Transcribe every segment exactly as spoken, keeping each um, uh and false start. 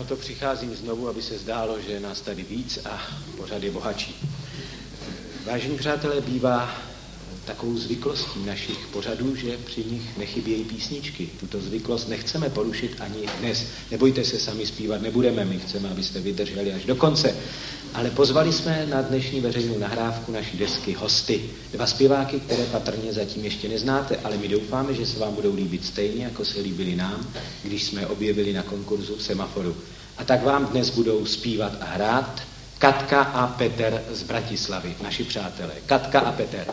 Proto přicházím znovu, aby se zdálo, že je nás tady víc a pořad je bohatší. Vážení přátelé, bývá takovou zvyklostí našich pořadů, že při nich nechybějí písničky. Tuto zvyklost nechceme porušit ani dnes. Nebojte se, sami zpívat nebudeme, my chceme, abyste vydrželi až do konce. Ale pozvali jsme na dnešní veřejnou nahrávku naší desky hosty. Dva zpěváky, které patrně zatím ještě neznáte, ale my doufáme, že se vám budou líbit stejně, jako se líbili nám, když jsme je objevili na konkurzu v Semaforu. A tak vám dnes budou zpívat a hrát Katka a Petr z Bratislavy, naši přátelé. Katka a Petr.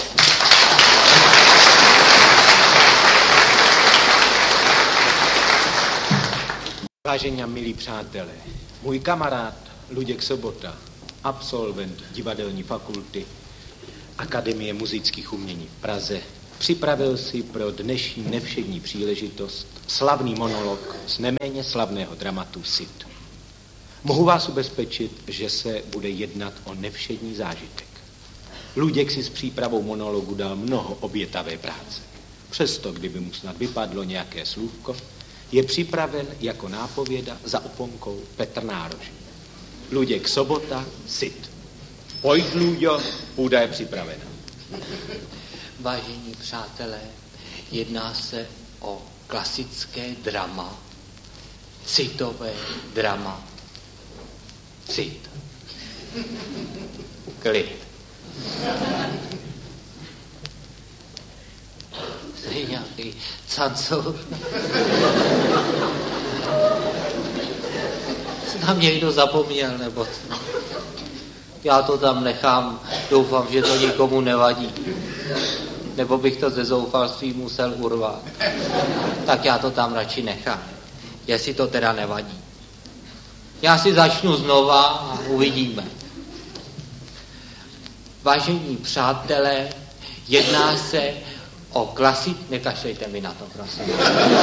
Vážení a milí přátelé, můj kamarád Luděk Sobota, absolvent divadelní fakulty Akademie muzických umění v Praze, připravil si pro dnešní nevšední příležitost slavný monolog z neméně slavného dramatu Cid. Mohu vás ubezpečit, že se bude jednat o nevšední zážitek. Luděk si s přípravou monologu dal mnoho obětavé práce. Přesto, kdyby mu snad vypadlo nějaké slůvko, je připraven jako nápověda za oponkou Petr Nárožný. Luděk Sobota, Cid. Pojď, Luďo, půda je připravena. Vážení přátelé, jedná se o klasické drama, citové drama. Cid. Klid. To je nějaký cancour. Tam někdo zapomněl, nebo co? Já to tam nechám, doufám, že to nikomu nevadí. Nebo bych to ze zoufalství musel urvat. Tak já to tam radši nechám, jestli to teda nevadí. Já si začnu znova a uvidíme. Vážení přátelé, jedná se o klasi... Nekašlejte mi na to, prosím.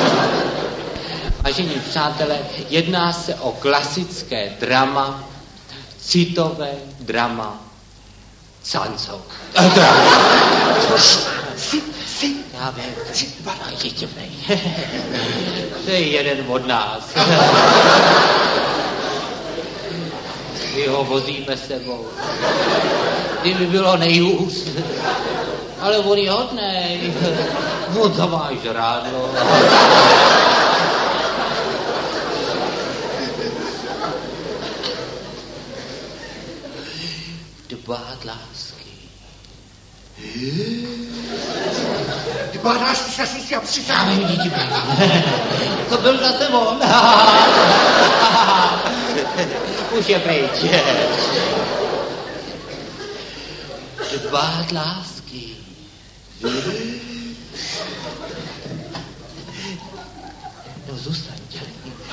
Vážení přátelé, jedná se o klasické drama, citové drama, cancour. Já vím, to je jeden od nás. My ho vozíme sebou. Kdyby bylo nejhůř. Ale on je hodnej. On to máš rádo. Dbát lásky. Dbát lásky se si já přišel. Já vím, dítě. To byl zase on. Už je pryč. Dbát lásky. No zůstaň, dělej.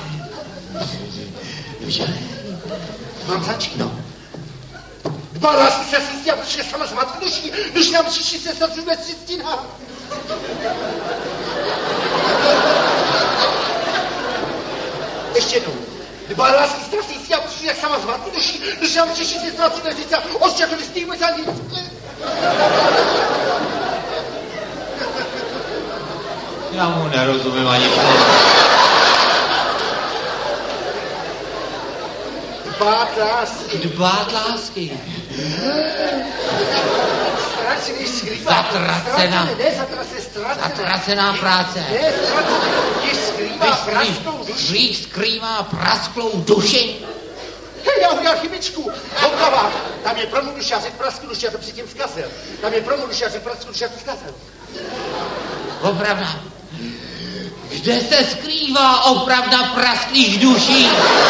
Dělej. Mám začít? No. Dbát lásky se si já přišel sama z matky duší, když nám přišli se srdcu ve třistinách. Ještě jednou. Dbát lásky se si já přišel sama z matky duší, když nám přišli se srdcu ve třistinách. Ošťakli stýme za nic. Já mu nerozumím ani slovo. Dbát lásky. Dbát lásky. Ztracený skrývá. Zatracená. Ne, zatracená, ztracená. Zatracená práce. Ne, ztracená. Když skrývá prasklou duši. Skrývá prasklou duši. Hej, já udělal chybičku. Hotová. Tam je pro mou duši, já řekl prasklou duši, já to předtím zkazil. Tam je pro mou duši, já řekl prasklou duši, já to zkazil. Opravda. Kde se skrývá opravda prasklých duší?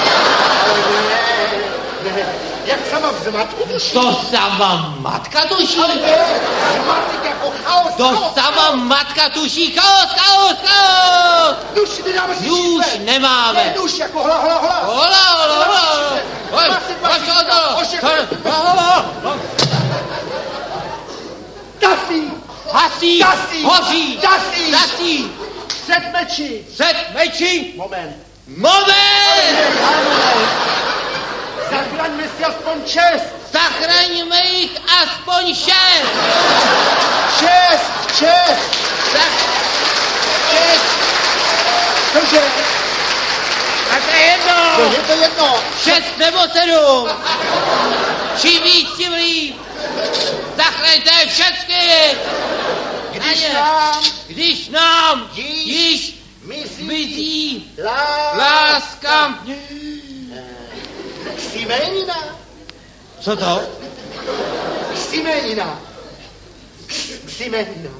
Ne, ne, jak sama v zmatku duší. To sama matka tuší. Ale ne, zmatek jako chaos. To chaos, sama chaos. matka tuší. Chaos, chaos, chaos. Duši nedáme si Duš čísle. nemáme. Ne, duši jako hola, hola, hola. Hola, hola, hola. Hoď, hoď, hoď, hoď. Tasí. Hasí, Tasí. hoří, Tasí. tasí. Před meči. Před meči. Moment. Moment. Zachraňme si aspoň čest. Zachraňme jich aspoň šest. Čest, čest. Zach... Šest. Cože? Tak je jedno. jedno, je to jedno. Šest nebo sedm. Čím víc, tím líp. Zachraňte všechny. Když nám, když nám již, již mizí, mizí láska, láska. Ksimenina, Co to? Ksimenina, Ksimenina.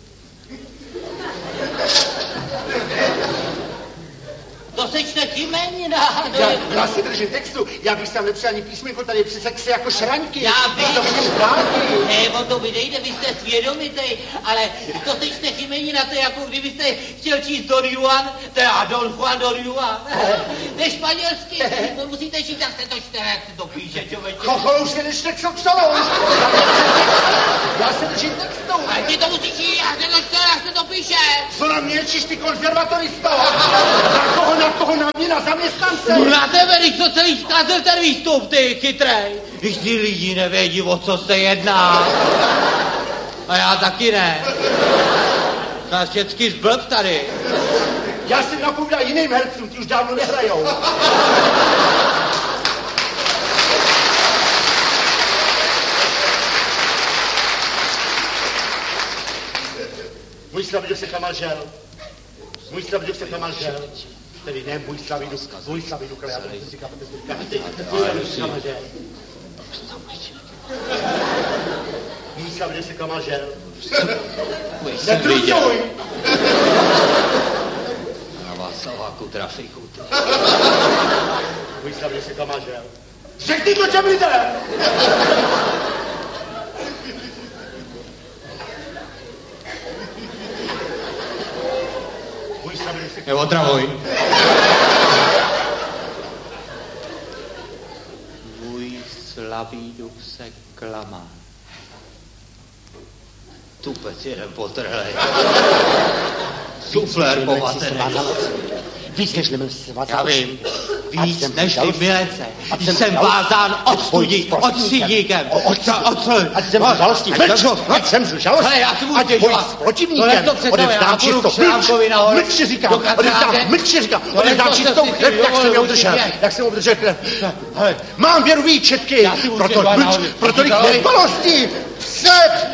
To sečte Chimenina. Já, já si držím textu, já bych tam nepřijel ani písmenko, tady je přece ksi jako šraňky. Já vím. To vidím dálky. Ne, on to vydejde, vy jste svědomitej, ale to sečte Chimenina, to je jako kdybyste chtěl číst Don Juan, teda Don Juan, Don Juan. To je španělsky, to musíte číst, jak se to čte, jak se to píše, člověče. Chochol, už se nečte k soksolou. Já se držím textu. Ale ty to musíš číst, jak se to čte, jak se to píše. Co na mě číš, ty konzervatoristo? Na koho, na koho, na mě, na zaměstnance? No na tebe, když to celý zkazil ten výstup, ty chytrej. Když ty lidi nevědí, o co se jedná. A já taky ne. Nás všechny zblb tady. Já jsem napovídal jiným hercům, ti už dávno nehrajou. Můj Slavidu se kamal žel. Můj Slavidu se kamal žel. Tedy ne můj Slavidu, můj Slavidu, ale já to nechci říkat, protože říkáte ty. Můj Slavidu se kamal žel. Můj Slavidu se kamal žel. Netrucuj! Na Václaváku trafiku. Můj Slavidu se kamal žel. Řekni to těm lidem! Neotravuj. Můj slabý duch se klamá. Tupec jeden potrhlej. Suflér povatený. Víc než nemil si vás. Já vím. Víc než ty milece. Jsem vázán odstudí, odstudíkem. Ať jsem žalostí. Ať jsem žalostí. Hele, já si můžu Ať boj s protivníkem. Odevzdám čistou. Mlčně říkám. Odevzdám, mlčně říkám. Odevzdám čistou krev, jak jsem je udržel. Jak jsem udržel krev. Mám věru výčetky. Proto mlč, pro tolik nedbalostí. Před.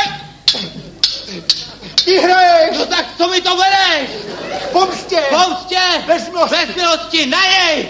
Ty hraješ. No tak co mi to vedeš? Pomstě. Pomstě. Bez milosti. Bez milosti, na jej.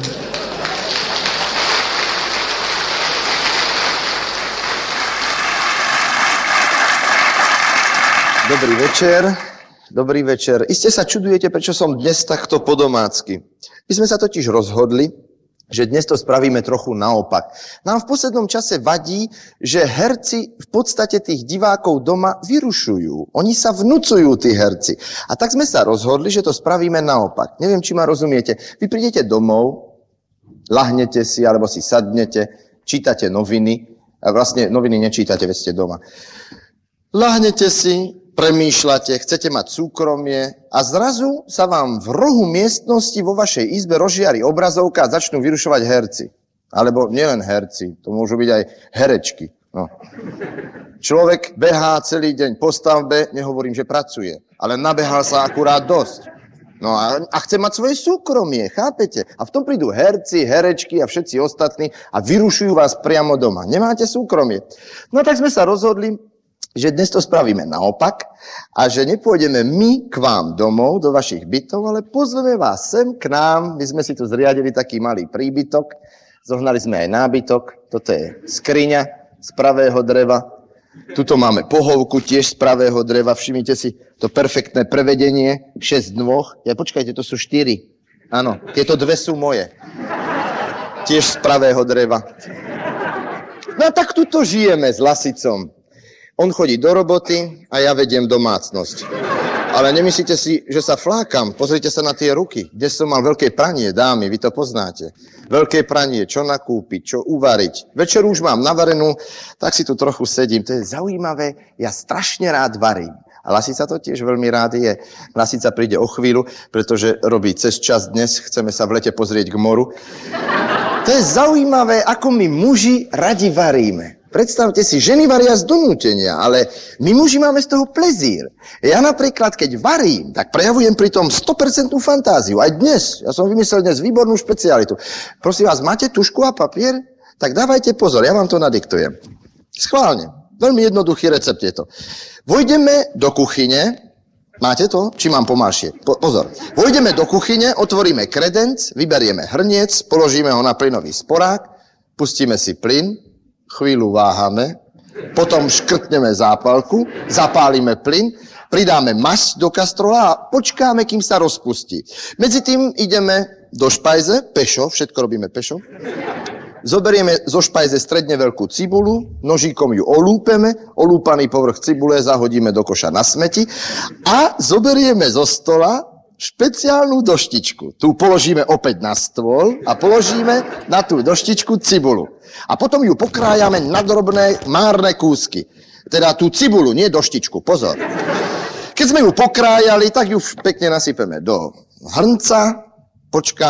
Dobrý večer, dobrý večer. Iste sa čudujete, prečo som dnes takto po domácky. My sme sa totiž rozhodli, že dnes to spravíme trochu naopak. Nám v poslednom čase vadí, že herci v podstate tých divákov doma vyrušujú. Oni sa vnúcujú, tí herci. A tak sme sa rozhodli, že to spravíme naopak. Neviem, či ma rozumiete. Vy prídete domov, lahnete si, alebo si sadnete, čítate noviny, a vlastne noviny nečítate, veď ste doma. Lahnete si, premýšľate, chcete mať súkromie a zrazu sa vám v rohu miestnosti vo vašej izbe rozžiari obrazovka a začnú vyrušovať herci. Alebo nielen herci, to môžu byť aj herečky. No. Človek behá celý deň po stavbe, nehovorím, že pracuje, ale nabehal sa akurát dosť. No a, a chce mať svoje súkromie, chápete? A v tom prídu herci, herečky a všetci ostatní a vyrušujú vás priamo doma. Nemáte súkromie. No tak sme sa rozhodli, že dnes to spravíme naopak a že nepôjdeme my k vám domov, do vašich bytov, ale pozveme vás sem k nám. My sme si tu zriadili taký malý príbytok, zohnali sme aj nábytok, toto je skriňa z pravého dreva, tuto máme pohovku tiež z pravého dreva, všimnite si to perfektné prevedenie, šesť nôh, ja počkajte, to sú štyri, áno, tieto dve sú moje, tiež z pravého dreva. No a tak tuto žijeme s Lasicom. On chodí do roboty a ja vediem domácnosť. Ale nemyslíte si, že sa flákam. Pozrite sa na tie ruky. Dnes som mal veľké pranie, dámy, vy to poznáte. Veľké pranie, čo nakúpiť, čo uvariť. Večer už mám navarenú, tak si tu trochu sedím. To je zaujímavé, ja strašne rád varím. A Lasica to tiež veľmi rád je. Lasica príde o chvíľu, pretože robí cez čas dnes. Chceme sa v lete pozrieť k moru. To je zaujímavé, ako my muži radi varíme. Predstavte si, ženy varia z donútenia, ale my muži máme z toho plezír. Ja napríklad, keď varím, tak prejavujem pri tom sto percent fantáziu. Aj dnes. Ja som vymyslel dnes výbornú špecialitu. Prosím vás, máte tušku a papier? Tak dávajte pozor, ja vám to nadiktujem. Schválne. Veľmi jednoduchý recept je to. Vojdeme do kuchyne. Máte to? Či mám pomalšie? Po, pozor. Vojdeme do kuchyne, otvoríme kredenc, vyberieme hrniec, položíme ho na plynový sporák, pustíme si plyn, chvíľu váhame, potom škrtneme zápalku, zapálime plyn, pridáme masť do kastrola a počkáme, kým sa rozpustí. Medzi tým ideme do špajze, pešo, všetko robíme pešo. Zoberieme zo špajze stredne veľkú cibulu, nožíkom ju olúpeme, olúpaný povrch cibule zahodíme do koša na smeti a zoberieme zo stola špeciálnu doštičku. Tu položíme opäť na stôl a položíme na tú doštičku cibulu. A potom ju pokrájame na drobné márne kúsky. Teda tú cibulu, nie doštičku, pozor. Keď sme ju pokrájali, tak ju pekne nasypeme do hrnca, počkáme.